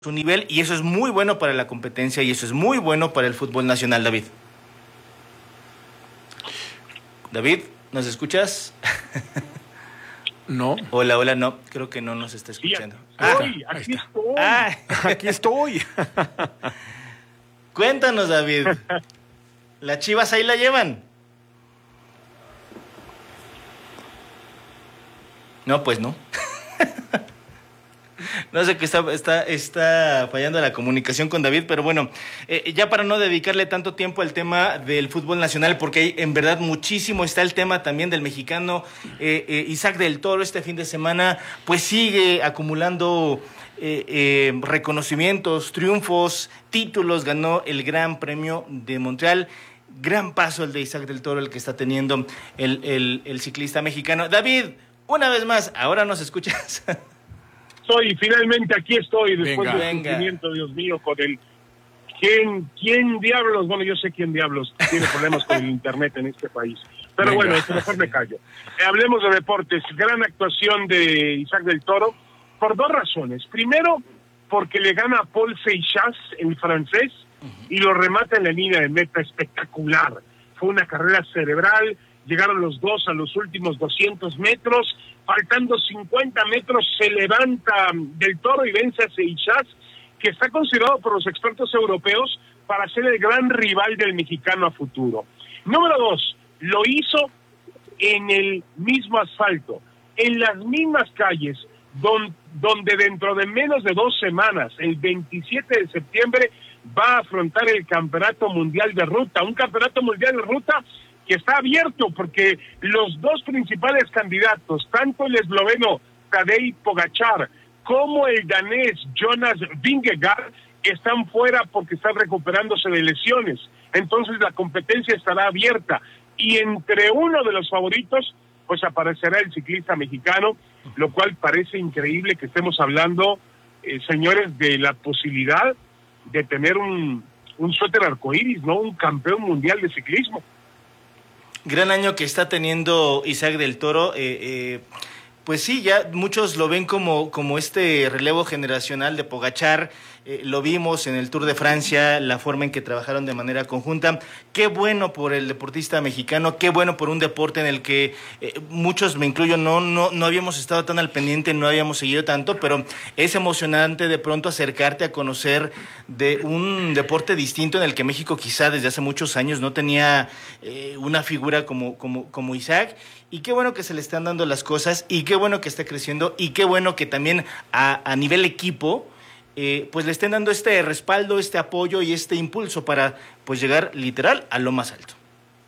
su nivel, y eso es muy bueno para la competencia y eso es muy bueno para el fútbol nacional, David. David, ¿nos escuchas? No. Hola, hola, no, creo que no nos está escuchando. Aquí estoy. Aquí estoy. Cuéntanos, David. ¿Las Chivas ahí la llevan? No, pues no. No sé qué está fallando la comunicación con David, pero bueno, ya para no dedicarle tanto tiempo al tema del fútbol nacional, porque hay en verdad muchísimo, está el tema también del mexicano Isaac del Toro. Este fin de semana pues sigue acumulando reconocimientos, triunfos, títulos, ganó el Gran Premio de Montreal. Gran paso el de Isaac del Toro, el que está teniendo el ciclista mexicano. David, una vez más, ¿ahora nos escuchas? Finalmente aquí estoy, después del sufrimiento, Dios mío, con el... ¿Quién diablos? Bueno, yo sé quién diablos tiene problemas con el internet en este país. Pero bueno, mejor me callo. Hablemos de deportes. Gran actuación de Isaac del Toro por dos razones. Primero, porque le gana a Paul Seixas, el francés, y lo remata en la línea de meta espectacular. Fue una carrera cerebral. Llegaron los dos a los últimos 200 metros, faltando 50 metros se levanta del Toro y vence a Seixas, que está considerado por los expertos europeos para ser el gran rival del mexicano a futuro. Número dos, lo hizo en el mismo asfalto, en las mismas calles, donde dentro de menos de 2 semanas, el 27 de septiembre, va a afrontar el Campeonato Mundial de Ruta, un Campeonato Mundial de Ruta que está abierto porque los dos principales candidatos, tanto el esloveno Tadej Pogačar como el danés Jonas Vingegaard, están fuera porque están recuperándose de lesiones. Entonces la competencia estará abierta y entre uno de los favoritos pues aparecerá el ciclista mexicano, lo cual parece increíble que estemos hablando, señores, de la posibilidad de tener un suéter arcoíris, ¿no? Un campeón mundial de ciclismo. Gran año que está teniendo Isaac del Toro. Pues sí, ya muchos lo ven como este relevo generacional de Pogačar. Lo vimos en el Tour de Francia, la forma en que trabajaron de manera conjunta. Qué bueno por el deportista mexicano, qué bueno por un deporte en el que muchos, me incluyo, no habíamos estado tan al pendiente, no habíamos seguido tanto, pero es emocionante de pronto acercarte a conocer de un deporte distinto en el que México quizá desde hace muchos años no tenía una figura como Isaac. Y qué bueno que se le están dando las cosas, y qué bueno que está creciendo, y qué bueno que también a nivel equipo pues le estén dando este respaldo, este apoyo y este impulso para pues llegar literal a lo más alto.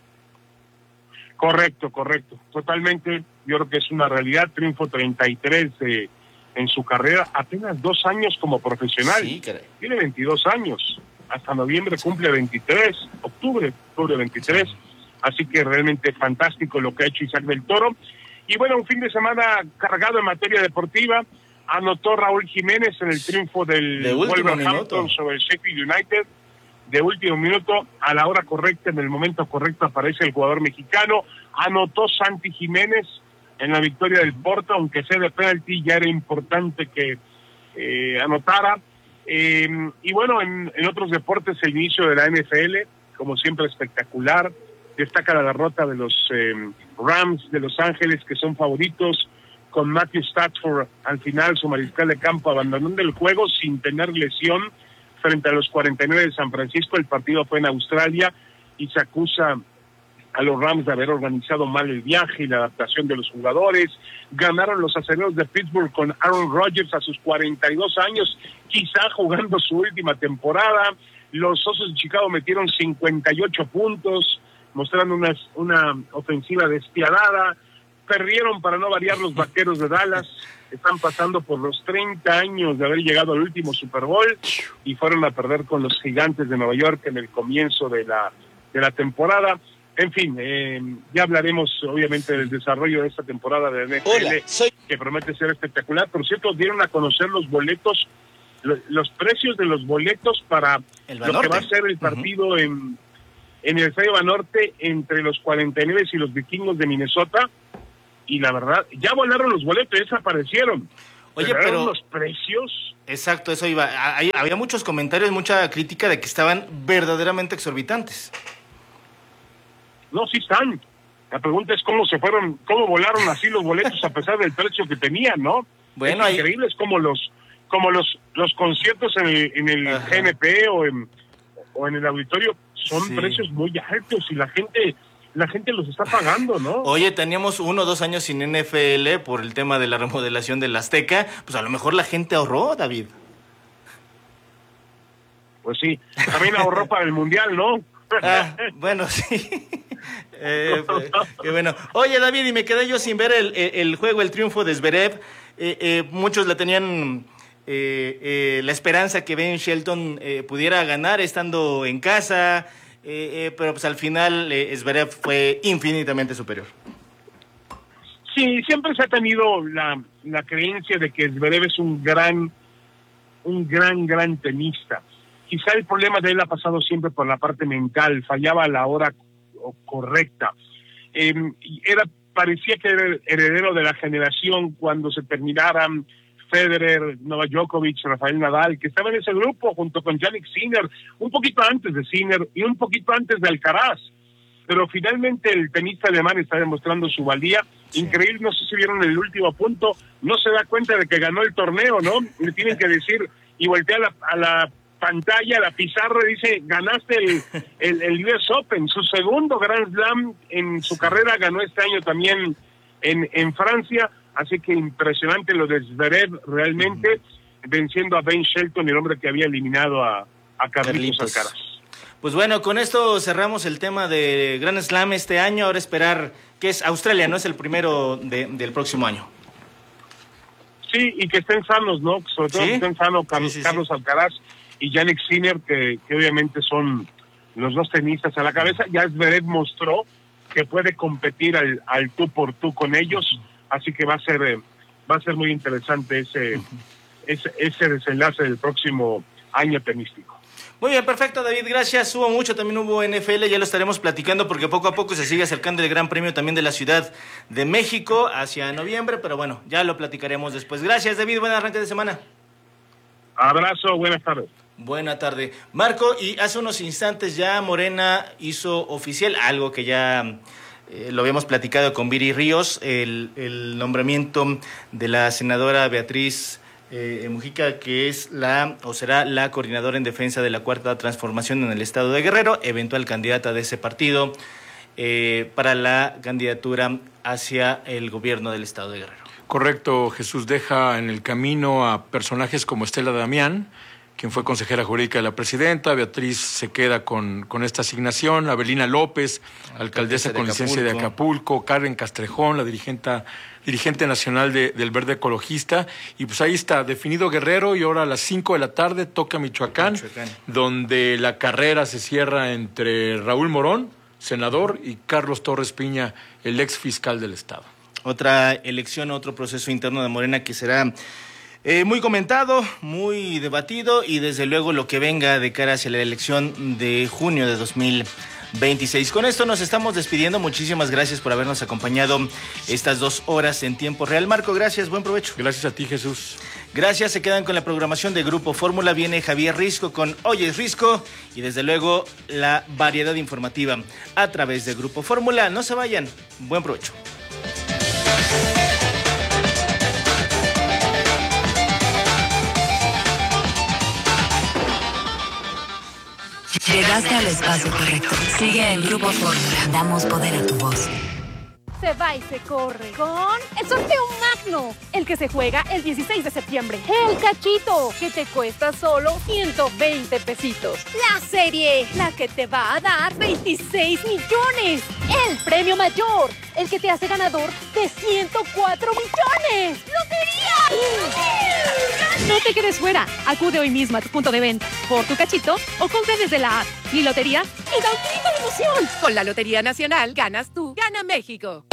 Correcto, totalmente. Yo creo que es una realidad. Triunfo 33 en su carrera, apenas 2 años como profesional. Sí, caray. Tiene 22 años, hasta noviembre cumple 23, octubre 23. Sí. Así que realmente fantástico lo que ha hecho Isaac del Toro. Y bueno, un fin de semana cargado en materia deportiva. Anotó Raúl Jiménez en el triunfo del Wolverhampton sobre el Sheffield United. De último minuto, a la hora correcta, en el momento correcto, aparece el jugador mexicano. Anotó Santi Jiménez en la victoria del Porto, aunque sea de penalti, ya era importante que anotara. Y bueno, en otros deportes, el inicio de la NFL, como siempre, espectacular. Destaca la derrota de los Rams de Los Ángeles, que son favoritos, con Matthew Stafford al final, su mariscal de campo, abandonando el juego sin tener lesión frente a los 49 de San Francisco. El partido fue en Australia y se acusa a los Rams de haber organizado mal el viaje y la adaptación de los jugadores. Ganaron los Acereros de Pittsburgh con Aaron Rodgers a sus 42 años, quizá jugando su última temporada. Los Osos de Chicago metieron 58 puntos, mostrando una ofensiva despiadada. Perdieron, para no variar, los Vaqueros de Dallas. Están pasando por los 30 años de haber llegado al último Super Bowl y fueron a perder con los Gigantes de Nueva York en el comienzo de la temporada. En fin, ya hablaremos obviamente del desarrollo de esta temporada de NFL, que promete ser espectacular. Por cierto, dieron a conocer los boletos, los precios de los boletos para lo que va a ser el partido en el Estadio Banorte entre los 49 y los Vikingos de Minnesota. Y la verdad, ya volaron los boletos, desaparecieron. Oye, pero los precios... Exacto, eso iba. Había muchos comentarios, mucha crítica de que estaban verdaderamente exorbitantes. No, sí están. La pregunta es cómo volaron así los boletos a pesar del precio que tenían, ¿no? Bueno, es increíble, es como los conciertos en el GNP o en el auditorio, son precios muy altos y la gente los está pagando, ¿no? Oye, teníamos 1 o 2 años sin NFL por el tema de la remodelación del Azteca, pues a lo mejor la gente ahorró, David. Pues sí, también ahorró para el Mundial, ¿no? Bueno, sí. Qué bueno. Oye, David, y me quedé yo sin ver el juego, el triunfo de Zverev. Muchos le tenían la esperanza que Ben Shelton pudiera ganar estando en casa, pero pues al final Zverev fue infinitamente superior. Sí, siempre se ha tenido la creencia de que Zverev es un gran tenista. Quizá el problema de él ha pasado siempre por la parte mental, fallaba a la hora correcta. Parecía que era el heredero de la generación cuando se terminaran Federer, Novak Djokovic, Rafael Nadal, que estaba en ese grupo junto con Jannik Sinner, un poquito antes de Sinner y un poquito antes de Alcaraz. Pero finalmente el tenista alemán está demostrando su valía. Sí. Increíble, no sé si vieron el último punto, no se da cuenta de que ganó el torneo, ¿no? Le tienen que decir, y voltea a la pantalla, la pizarra, dice, ganaste el US Open, su segundo Grand Slam en su carrera, ganó este año también en Francia, así que impresionante lo de Zverev, realmente, venciendo a Ben Shelton, el hombre que había eliminado a Carlitos Alcaraz. Pues bueno, con esto cerramos el tema de Grand Slam este año, ahora esperar que es Australia, ¿no? Es el primero del próximo año. Sí, y que estén sanos, ¿no? Sobre todo que estén sanos Carlos Alcaraz y Jannik Sinner, que obviamente son los dos tenistas a la cabeza. Ya Zverev mostró que puede competir al tú por tú con ellos, así que va a ser muy interesante ese desenlace del próximo año tenístico. Muy bien, perfecto, David, gracias. Hubo mucho, también hubo NFL, ya lo estaremos platicando porque poco a poco se sigue acercando el Gran Premio también de la Ciudad de México hacia noviembre, pero bueno, ya lo platicaremos después. Gracias, David, buen arranque de semana. Abrazo, buenas tardes. Buena tarde. Marco, y hace unos instantes ya Morena hizo oficial algo que ya lo habíamos platicado con Viri Ríos, el nombramiento de la senadora Beatriz Mujica, que es será la coordinadora en defensa de la Cuarta Transformación en el estado de Guerrero, eventual candidata de ese partido para la candidatura hacia el gobierno del estado de Guerrero. Correcto, Jesús, deja en el camino a personajes como Estela Damián, quien fue consejera jurídica de la presidenta. Beatriz se queda con esta asignación. Abelina López, alcaldesa con licencia de Acapulco. Karen Castrejón, la dirigente nacional del Verde Ecologista. Y pues ahí está, definido Guerrero, y ahora a las 5 de la tarde toca Michoacán, donde la carrera se cierra entre Raúl Morón, senador, y Carlos Torres Piña, el ex fiscal del estado. Otra elección, otro proceso interno de Morena que será muy comentado, muy debatido, y desde luego lo que venga de cara hacia la elección de junio de 2026. Con esto nos estamos despidiendo. Muchísimas gracias por habernos acompañado estas 2 horas en tiempo real. Marco, gracias, buen provecho. Gracias a ti, Jesús. Gracias, se quedan con la programación de Grupo Fórmula. Viene Javier Risco con Oye Risco, y desde luego la variedad informativa a través de Grupo Fórmula. No se vayan, buen provecho. Llegaste al espacio correcto. Sigue en Grupo Fórmula. Damos poder a tu voz. Se va y se corre con el sorteo magno, el que se juega el 16 de septiembre. El cachito, que te cuesta solo 120 pesitos. La serie, la que te va a dar 26 millones. El premio mayor, el que te hace ganador de 104 millones. ¡Lotería! No te quedes fuera. Acude hoy mismo a tu punto de venta por tu cachito o compra desde la app Mi Lotería y da un grito de emoción. Con la Lotería Nacional ganas tú, gana México.